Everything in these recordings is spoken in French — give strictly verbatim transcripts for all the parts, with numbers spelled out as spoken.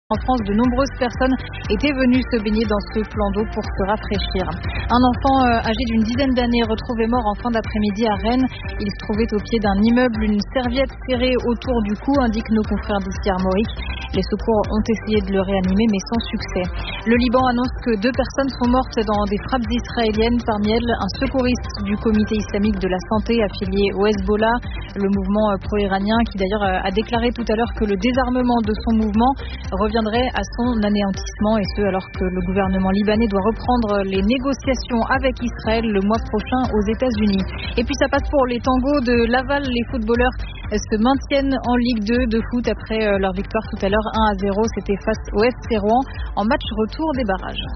En France, de nombreuses personnes étaient venues se baigner dans ce plan d'eau pour se rafraîchir. Un enfant euh, âgé d'une dizaine d'années retrouvé mort en fin d'après-midi à Rennes. Il se trouvait au pied d'un immeuble, une serviette serrée autour du cou, indiquent nos confrères d'ici Armorique. Les secours ont essayé de le réanimer, mais sans succès. Le Liban annonce que deux personnes sont mortes dans des frappes israéliennes. Parmi elles, un secouriste du comité islamique de la santé affilié au Hezbollah, le mouvement pro-iranien, qui d'ailleurs a déclaré tout à l'heure que le désarmement de son mouvement reviendrait à son anéantissement, et ce alors que le gouvernement libanais doit reprendre les négociations avec Israël le mois prochain aux États-Unis. Et puis ça passe pour les tangos de Laval. Les footballeurs se maintiennent en Ligue deux de foot après leur victoire tout à l'heure un à zéro. C'était face au F C Rouen en match retour des barrages.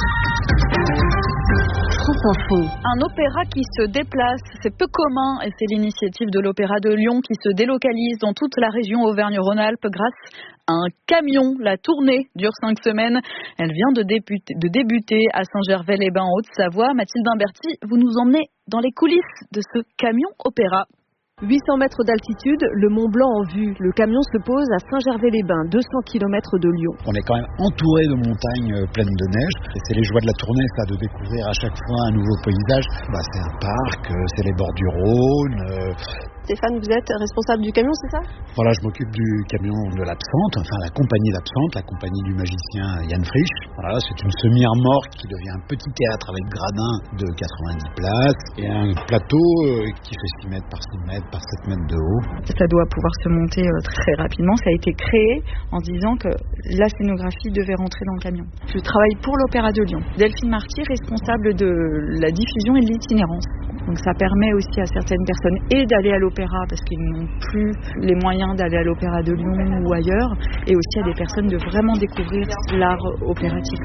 Un opéra qui se déplace, c'est peu commun, et c'est l'initiative de l'Opéra de Lyon qui se délocalise dans toute la région Auvergne-Rhône-Alpes grâce à un camion. La tournée dure cinq semaines. Elle vient de débuter, de débuter à Saint-Gervais-les-Bains en Haute-Savoie. Mathilde Imberti, vous nous emmenez dans les coulisses de ce camion opéra. huit cents mètres d'altitude, le Mont Blanc en vue. Le camion se pose à Saint-Gervais-les-Bains, deux cents kilomètres de Lyon. On est quand même entouré de montagnes pleines de neige. Et c'est les joies de la tournée, ça, de découvrir à chaque fois un nouveau paysage. Bah, c'est un parc, c'est les bords du Rhône. Euh... Stéphane, vous êtes responsable du camion, c'est ça? Voilà, je m'occupe du camion de l'Absente, enfin la compagnie d'Absente, la compagnie du magicien Yann Frisch. Voilà, c'est une semi-remorque qui devient un petit théâtre avec gradin de quatre-vingt-dix places et un plateau qui fait six mètres par six mètres par sept mètres de haut. Ça doit pouvoir se monter très rapidement. Ça a été créé en se disant que la scénographie devait rentrer dans le camion. Je travaille pour l'Opéra de Lyon. Delphine Marty, responsable de la diffusion et de l'itinérance. Donc ça permet aussi à certaines personnes et d'aller à l'opéra parce qu'ils n'ont plus les moyens d'aller à l'Opéra de Lyon ou ailleurs, et aussi à des personnes de vraiment découvrir l'art opératique.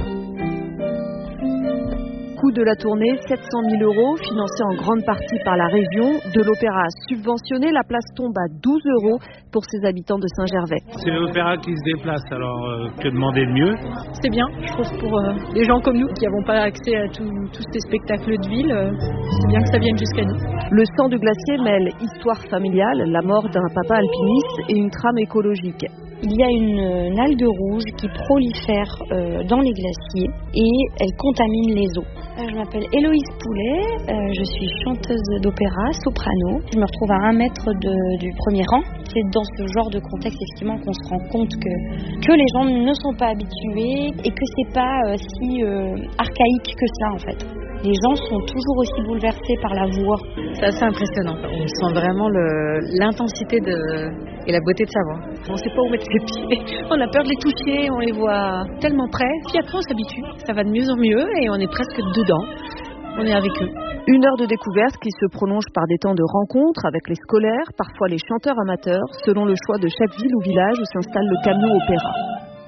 Coût de la tournée, sept cent mille euros, financé en grande partie par la région. De l'opéra subventionné, la place tombe à douze euros pour ses habitants de Saint-Gervais. C'est l'opéra qui se déplace, alors euh, que demander de mieux? C'est bien, je trouve, pour euh, les gens comme nous qui n'avons pas accès à tous ces spectacles de ville, euh, c'est bien que ça vienne jusqu'à nous. Le sang du glacier mêle histoire familiale, la mort d'un papa alpiniste et une trame écologique. Il y a une, une algue rouge qui prolifère euh, dans les glaciers et elle contamine les eaux. Euh, je m'appelle Héloïse Poulet, euh, je suis chanteuse d'opéra, soprano. Je me retrouve à un mètre de, du premier rang. C'est dans ce genre de contexte effectivement qu'on se rend compte que, que les gens ne sont pas habitués et que c'est pas euh, si euh, archaïque que ça en fait. Les gens sont toujours aussi bouleversés par la voix. C'est assez impressionnant. On sent vraiment le, l'intensité de, et la beauté de sa voix. On ne sait pas où mettre ses pieds. On a peur de les toucher, on les voit tellement près. Puis après, on s'habitue. Ça va de mieux en mieux et on est presque dedans. On est avec eux. Une heure de découverte qui se prolonge par des temps de rencontres avec les scolaires, parfois les chanteurs amateurs, selon le choix de chaque ville ou village où s'installe le camion opéra.